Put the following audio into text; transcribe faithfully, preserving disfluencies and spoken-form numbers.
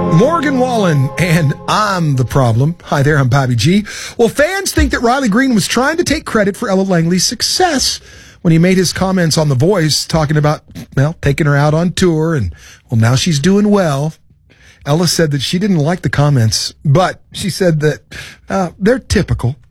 Morgan Wallen, and I'm the problem. Hi there, I'm Bobby G. Well, fans think that Riley Green was trying to take credit for Ella Langley's success when he made his comments on The Voice, talking about, well, taking her out on tour, and, well, now she's doing well. Ella said that she didn't like the comments, but she said that uh, they're typical.